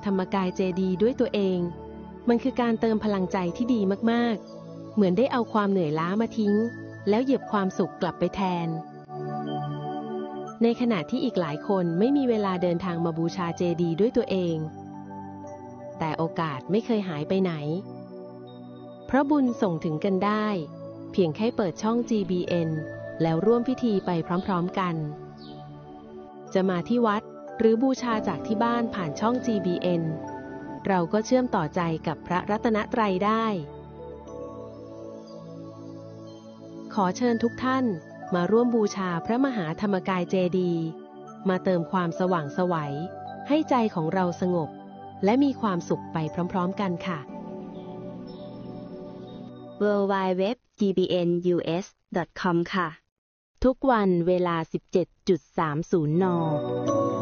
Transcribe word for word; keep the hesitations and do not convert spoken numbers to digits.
ธรรมกายเจดีย์ด้วยตัวเองมันคือการเติมพลังใจที่ดีมากๆเหมือนได้เอาความเหนื่อยล้ามาทิ้งแล้วเหยียบความสุขกลับไปแทนในขณะที่อีกหลายคนไม่มีเวลาเดินทางมาบูชาเจดีย์ด้วยตัวเองแต่โอกาสไม่เคยหายไปไหนเพราะบุญส่งถึงกันได้เพียงแค่เปิดช่อง จี บี เอ็น แล้วร่วมพิธีไปพร้อมๆกันจะมาที่วัดหรือบูชาจากที่บ้านผ่านช่อง จี บี เอ็น เราก็เชื่อมต่อใจกับพระรัตนตรัยได้ขอเชิญทุกท่านมาร่วมบูชาพระมหาธรรมกายเจดีย์มาเติมความสว่างไสวให้ใจของเราสงบและมีความสุขไปพร้อมๆกันค่ะดับเบิลยู ดับเบิลยู ดับเบิลยู ดอท จี บี เอ็น ยู เอส ดอท คอม ค่ะทุกวันเวลา สิบเจ็ดนาฬิกาสามสิบ น